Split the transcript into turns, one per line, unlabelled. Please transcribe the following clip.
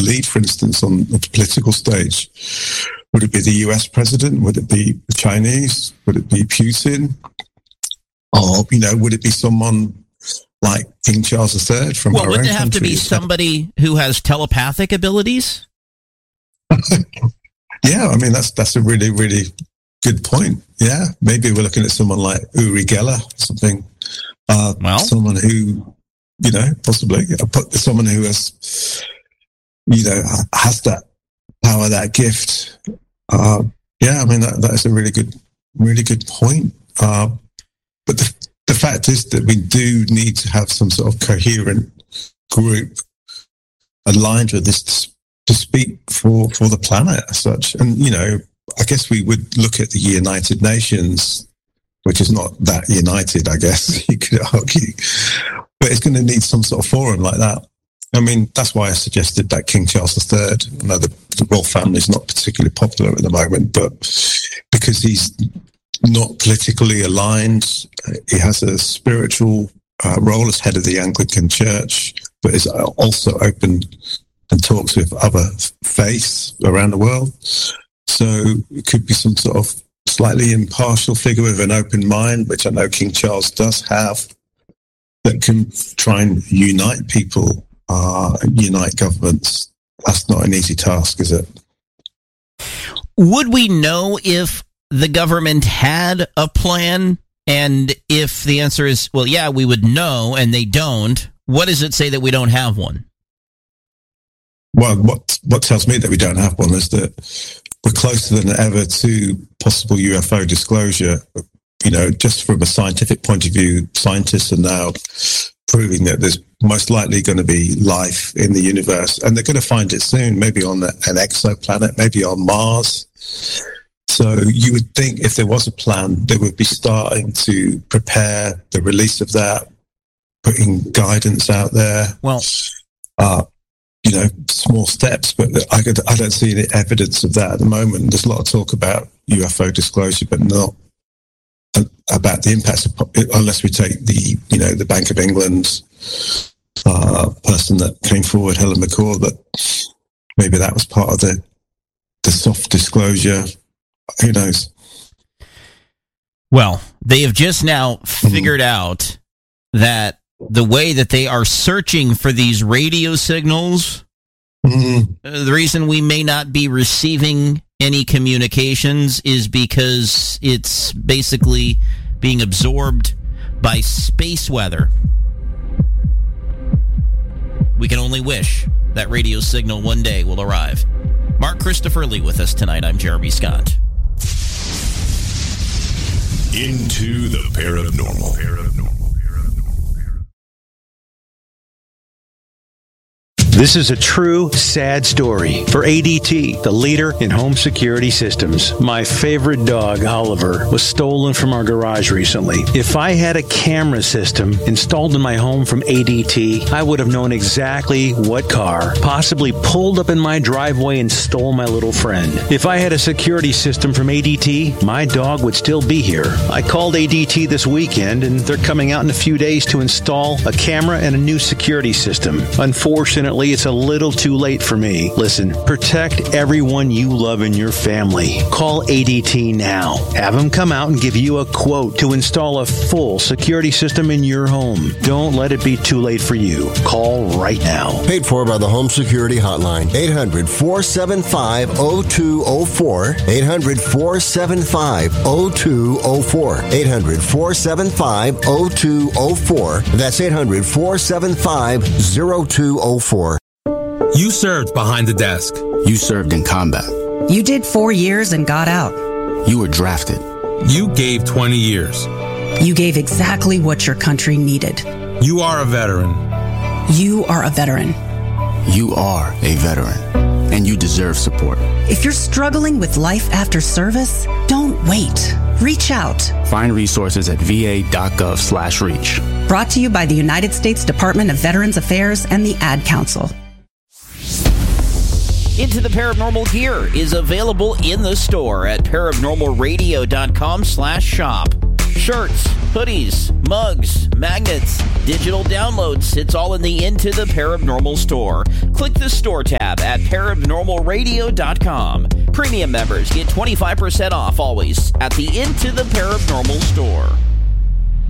the lead, for instance, on the political stage? Would it be the US president? Would it be the Chinese? Would it be Putin? Or, would it be someone like King Charles III from our own country?
Would it have to be somebody who has telepathic abilities?
Yeah, I mean, that's a really, really good point. Yeah, maybe we're looking at someone like Uri Geller, something. Someone who, possibly someone who has, has that power, that gift. Yeah, I mean, that is a really good point. But the fact is that we do need to have some sort of coherent group aligned with this to speak for the planet as such. And, I guess we would look at the United Nations, which is not that united, I guess, you could argue. But it's going to need some sort of forum like that. I mean, that's why I suggested that King Charles III. I know the royal family is not particularly popular at the moment, but because he's not politically aligned, he has a spiritual role as head of the Anglican Church, but is also open and talks with other faiths around the world. So it could be some sort of slightly impartial figure with an open mind, which I know King Charles does have, that can try and unite people, unite governments. That's not an easy task, is it?
Would we know if the government had a plan? And if the answer is, well, yeah, we would know, and they don't, what does it say that we don't have one?
Well, what tells me that we don't have one is that we're closer than ever to possible UFO disclosure. Just from a scientific point of view, scientists are now proving that there's most likely going to be life in the universe, and they're going to find it soon, maybe on an exoplanet, maybe on Mars. So you would think if there was a plan, they would be starting to prepare the release of that, putting guidance out there.
Well,
small steps, but I don't see any evidence of that at the moment. There's a lot of talk about UFO disclosure, but not about the impacts of, unless we take the Bank of England person that came forward, Helen McCall, that maybe that was part of the soft disclosure. Who knows?
Well, they have just now figured out that the way that they are searching for these radio signals, the reason we may not be receiving any communications is because it's basically being absorbed by space weather. We can only wish that radio signal one day will arrive. Mark Christopher Lee with us tonight. I'm Jeremy Scott.
Into the Paranormal.
This is a true, sad story for ADT, the leader in home security systems. My favorite dog, Oliver, was stolen from our garage recently. If I had a camera system installed in my home from ADT, I would have known exactly what car possibly pulled up in my driveway and stole my little friend. If I had a security system from ADT, my dog would still be here. I called ADT this weekend, and they're coming out in a few days to install a camera and a new security system. Unfortunately, it's a little too late for me. Listen, protect everyone you love in your family. Call ADT now. Have them come out and give you a quote to install a full security system in your home. Don't let it be too late for you. Call right now.
Paid for by the Home Security Hotline. 800-475-0204. 800-475-0204. 800-475-0204. That's 800-475-0204.
You served behind the desk.
You served in combat.
You did 4 years and got out.
You were drafted.
You gave 20 years.
You gave exactly what your country needed.
You are a veteran.
You are a veteran.
You are a veteran. And you deserve support.
If you're struggling with life after service, don't wait. Reach out.
Find resources at va.gov/reach.
Brought to you by the United States Department of Veterans Affairs and the Ad Council.
Into the Paranormal gear is available in the store at paranormalradio.com/shop. Shirts, Hoodies, mugs, magnets, digital downloads. It's all in the Into the Paranormal store. Click the store tab at paranormalradio.com. Premium members get 25% off always at the Into the Paranormal store.